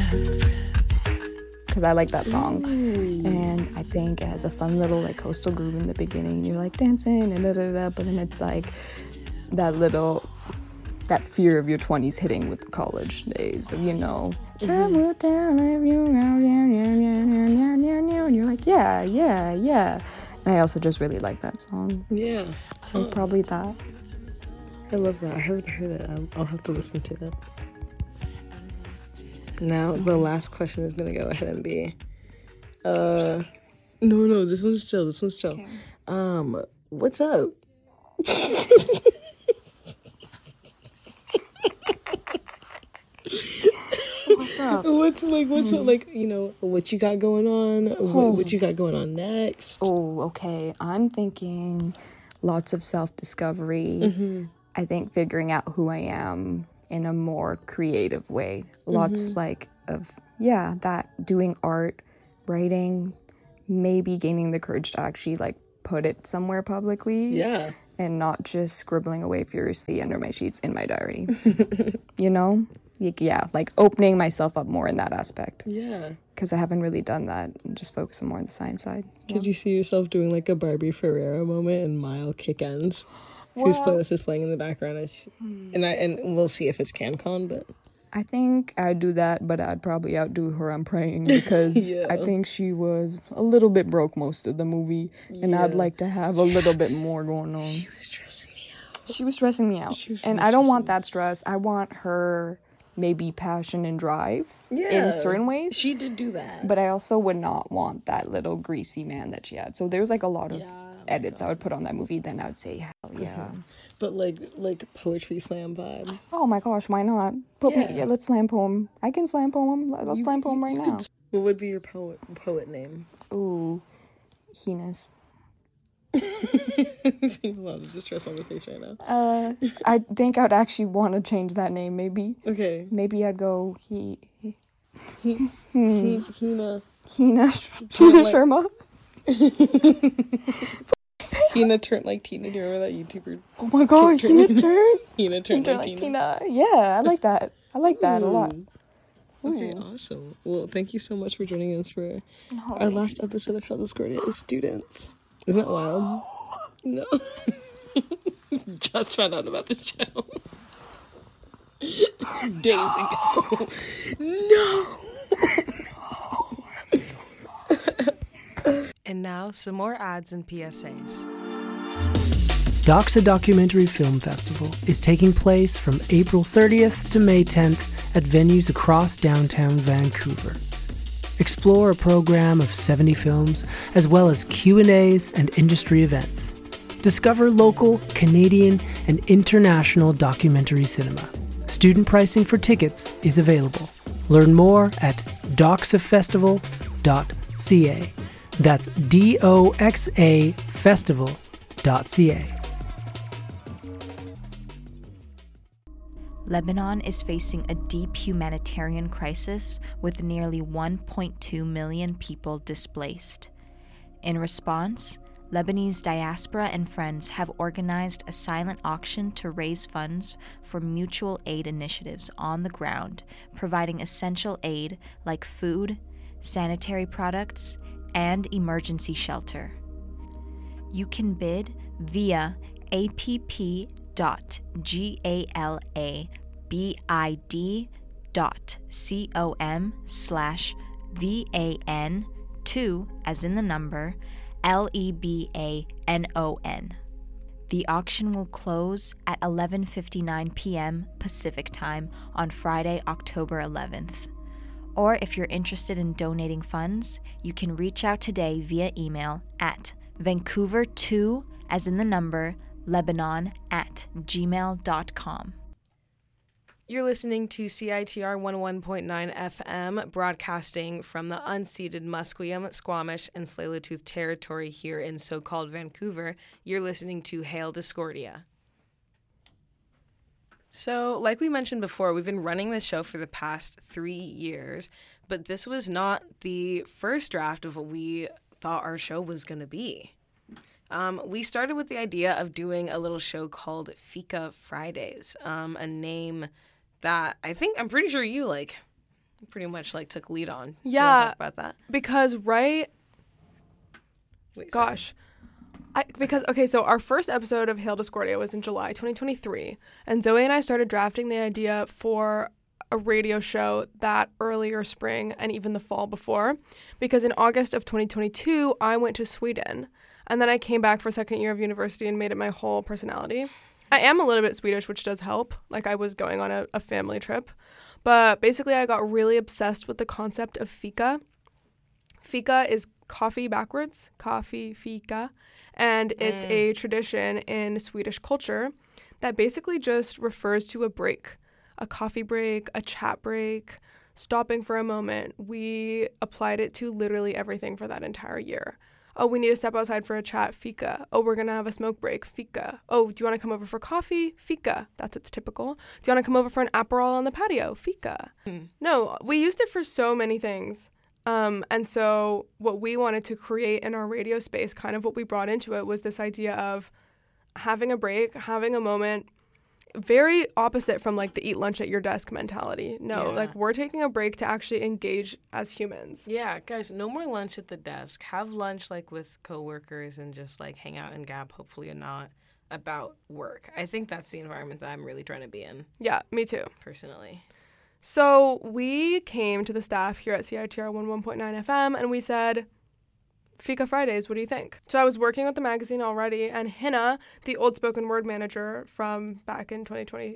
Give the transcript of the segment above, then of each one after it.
because I like that song. And I think it has a fun little like coastal groove in the beginning. You're like dancing and da-da-da, but then it's like that fear of your 20s hitting with the college days of, I moved down, and you're like, yeah. And I also just really like that song. Yeah. So probably that. I love that. I haven't heard it. I'll have to listen to it. Now, the last question is going to go ahead and be... No, this one's chill. Okay. What's up? What's up? What's up? Like, what you got going on? What you got going on next? Oh, okay. I'm thinking lots of self-discovery. Mm-hmm. I think figuring out who I am in a more creative way. Lots that doing art, writing, maybe gaining the courage to actually like put it somewhere publicly. Yeah. And not just scribbling away furiously under my sheets in my diary. Like opening myself up more in that aspect. Yeah. Because I haven't really done that and just focusing more on the science side. Could you see yourself doing like a Barbie Ferreira moment and Mile Kick Ends? Whose playlist is playing in the background? And we'll see if it's CanCon, but... I think I'd do that, but I'd probably outdo her on praying because I think she was a little bit broke most of the movie, and I'd like to have a little bit more going on. She was stressing me out. And I don't want that stress. I want her maybe passion and drive in certain ways. She did do that. But I also would not want that little greasy man that she had. So there was like a lot of edits I would put on that movie, then I would say, hell yeah. But like poetry slam vibe. Oh my gosh, why not? Let's slam poem. I can slam poem. Let's slam poem right now. What would be your poet name? Ooh, Heenus. Seems a lot of distress on the face right now. I think I'd actually want to change that name, maybe. Okay. Maybe I'd go Hina Sharma. Hina turned like Tina. Do you remember that YouTuber? Oh my gosh, Hina turned like Tina. Yeah, I like that. I like that a lot. Okay, awesome. Well, thank you so much for joining us for our last episode of Hail Discordia as students. Isn't that wild? No. Just found out about the show. Days ago. No. And now, some more ads and PSAs. Doxa Documentary Film Festival is taking place from April 30th to May 10th at venues across downtown Vancouver. Explore a program of 70 films, as well as Q&As and industry events. Discover local, Canadian, and international documentary cinema. Student pricing for tickets is available. Learn more at doxafestival.ca. That's DOXA festival.ca. Lebanon is facing a deep humanitarian crisis with nearly 1.2 million people displaced. In response, Lebanese diaspora and friends have organized a silent auction to raise funds for mutual aid initiatives on the ground, providing essential aid like food, sanitary products, and emergency shelter. You can bid via app.galabid.com/VAN2 as in the number LEBANON. The auction will close at 11:59 p.m. Pacific Time on Friday, October 11th. Or if you're interested in donating funds, you can reach out today via email at Vancouver2 as in the number Lebanon@gmail.com. You're listening to CITR 101.9 FM, broadcasting from the unceded Musqueam, Squamish, and Tsleil-Waututh territory here in so-called Vancouver. You're listening to Hail Discordia. So, like we mentioned before, we've been running this show for the past 3 years, but this was not the first draft of what we thought our show was going to be. We started with the idea of doing a little show called Fika Fridays, a name that I'm pretty sure you pretty much like took lead on. Yeah. Do you wanna talk about that? Because so our first episode of Hail Discordia was in July 2023, and Zoe and I started drafting the idea for a radio show that earlier spring and even the fall before, because in August of 2022, I went to Sweden, and then I came back for second year of university and made it my whole personality. I am a little bit Swedish, which does help. Like, I was going on a family trip, but basically I got really obsessed with the concept of fika. Fika is coffee backwards, coffee, fika, and it's a tradition in Swedish culture that basically just refers to a break. A coffee break, a chat break, stopping for a moment. We applied it to literally everything for that entire year. Oh, we need to step outside for a chat, fika. Oh, we're going to have a smoke break, fika. Oh, do you want to come over for coffee? Fika. That's its typical. Do you want to come over for an Aperol on the patio? Fika. No, we used it for so many things. And so what we wanted to create in our radio space, kind of what we brought into it, was this idea of having a break, having a moment, very opposite from like the eat lunch at your desk mentality. No, like we're taking a break to actually engage as humans. Yeah, guys, no more lunch at the desk. Have lunch like with coworkers and just like hang out and gab, hopefully, and not about work. I think that's the environment that I'm really trying to be in. Yeah, me too. Personally. So we came to the staff here at CITR 11.9 FM and we said, Fika Fridays, what do you think? So I was working with the magazine already, and Hina, the old spoken word manager from back in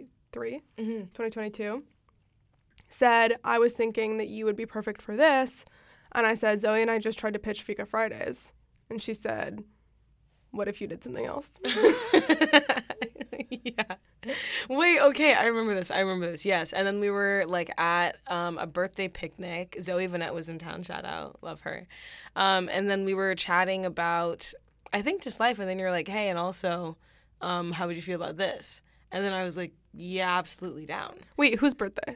2022, said, I was thinking that you would be perfect for this. And I said, Zoe and I just tried to pitch Fika Fridays. And she said, what if you did something else? Yeah. Wait, okay, I remember this, yes. And then we were, like, at a birthday picnic. Zoe Vanette was in town, shout out, love her. And then we were chatting about, I think, just life, and then you're like, hey, and also, how would you feel about this? And then I was like, yeah, absolutely down. Wait, whose birthday?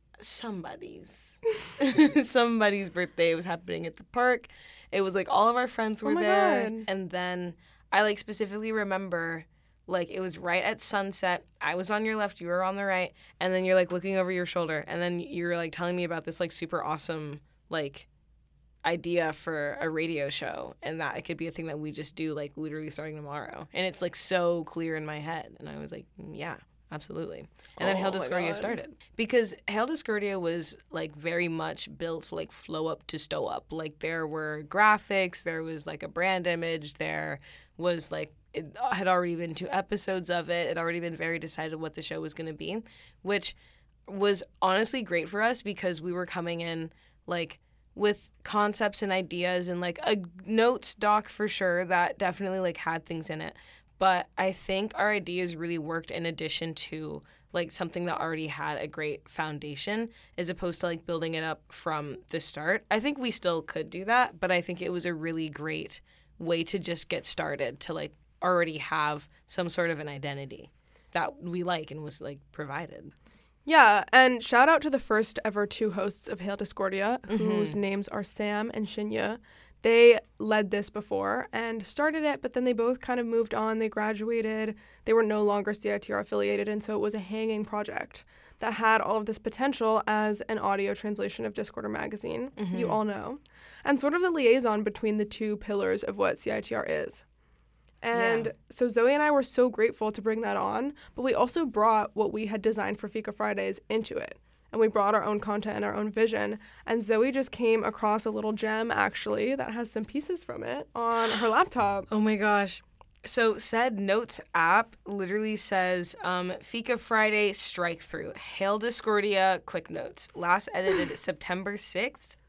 Somebody's. Somebody's birthday. It was happening at the park. It was, like, all of our friends were there. God. And then I, like, specifically remember... Like, it was right at sunset. I was on your left, you were on the right, and then you're, like, looking over your shoulder, and then you're, like, telling me about this, like, super awesome, like, idea for a radio show, and that it could be a thing that we just do, like, literally starting tomorrow. And it's, like, so clear in my head. And I was like, yeah, absolutely. And then Hail Discordia started. Because Hail Discordia was, like, very much built, like, flow up to stow up. Like, there were graphics, there was, like, a brand image, there was, like, it had already been 2 episodes of it. It had already been very decided what the show was going to be, which was honestly great for us because we were coming in, like, with concepts and ideas and, like, a notes doc for sure that definitely, like, had things in it. But I think our ideas really worked in addition to, like, something that already had a great foundation as opposed to, like, building it up from the start. I think we still could do that, but I think it was a really great way to just get started, to, like, already have some sort of an identity that we like and was, like, provided. Yeah, and shout out to the first ever 2 hosts of Hail Discordia, whose names are Sam and Shinya. They led this before and started it, but then they both kind of moved on. They graduated. They were no longer CITR affiliated, and so it was a hanging project that had all of this potential as an audio translation of Discorder magazine, you all know, and sort of the liaison between the 2 pillars of what CITR is. And so Zoe and I were so grateful to bring that on, but we also brought what we had designed for Fika Fridays into it. And we brought our own content and our own vision. And Zoe just came across a little gem, actually, that has some pieces from it on her laptop. Oh my gosh. So said notes app literally says Fika Friday strike through. Hail Discordia quick notes. Last edited September 6th,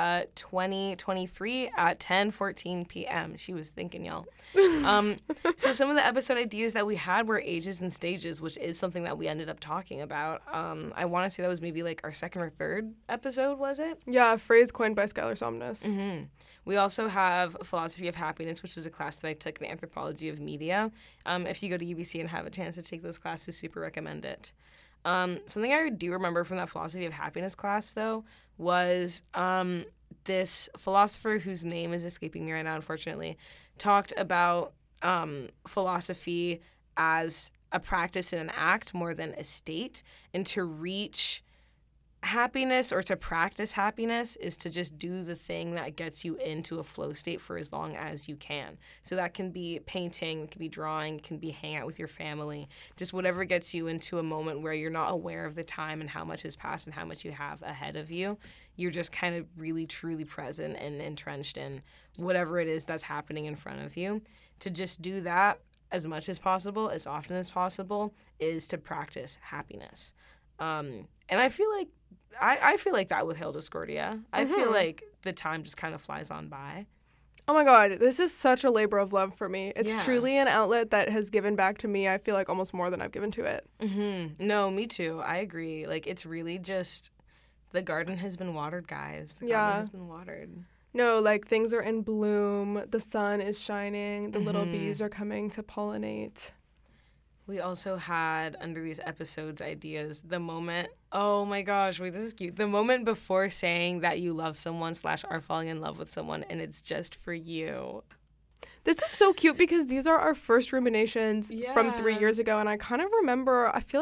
2023 at 10:14 p.m. She was thinking, y'all. So some of the episode ideas that we had were ages and stages, which is something that we ended up talking about. I want to say that was maybe like our 2nd or 3rd episode, was it? Yeah, a phrase coined by Skylar Somnus. We also have Philosophy of Happiness, which is a class that I took in Anthropology of Media. If you go to UBC and have a chance to take those classes, super recommend it. Something I do remember from that Philosophy of Happiness class, though, was this philosopher whose name is escaping me right now, unfortunately, talked about philosophy as a practice and an act more than a state, and to reach happiness or to practice happiness is to just do the thing that gets you into a flow state for as long as you can. So that can be painting, it can be drawing, it can be hang out with your family, just whatever gets you into a moment where you're not aware of the time and how much has passed and how much you have ahead of you. You're just kind of really, truly present and entrenched in whatever it is that's happening in front of you. To just do that as much as possible, as often as possible, is to practice happiness. And I feel like I feel like that with Hail Discordia. I feel like the time just kind of flies on by. Oh my God, this is such a labor of love for me. It's truly an outlet that has given back to me, I feel like, almost more than I've given to it. Mm-hmm. No, me too. I agree. Like, it's really just, the garden has been watered, guys. The garden has been watered. No, like, things are in bloom. The sun is shining. The little bees are coming to pollinate. We also had, under these episodes ideas, the moment, oh my gosh, wait, this is cute. The moment before saying that you love someone / are falling in love with someone and it's just for you. This is so cute because these are our first ruminations from 3 years ago. And I kind of remember, I feel